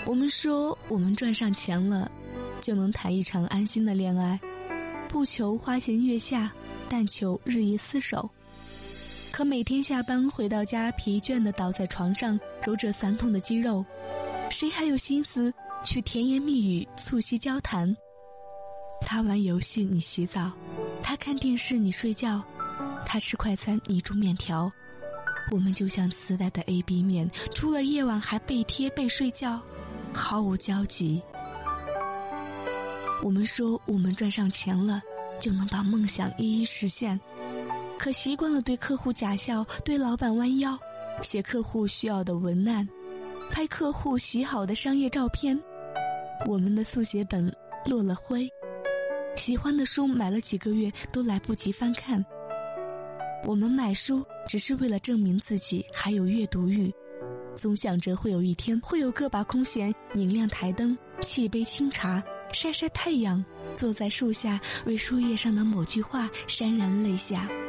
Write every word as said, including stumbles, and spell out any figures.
我们说我们赚上钱了，就能谈一场安心的恋爱，不求花前月下，但求日益厮守。可每天下班回到家，疲倦地倒在床上，揉着酸痛的肌肉，谁还有心思去甜言蜜语促膝交谈？他玩游戏，你洗澡；他看电视，你睡觉；他吃快餐，你煮面条。我们就像磁带的 A B 面，除了夜晚还背贴背睡觉，毫无交集。我们说我们赚上钱了，就能把梦想一一实现，可习惯了对客户假笑，对老板弯腰，写客户需要的文案，拍客户洗好的商业照片。我们的速写本落了灰，喜欢的书买了几个月都来不及翻看。我们买书只是为了证明自己还有阅读欲，总想着会有一天会有个把空闲，拧亮台灯，沏一杯清茶，晒晒太阳，坐在树下为书页上的某句话潸然泪下。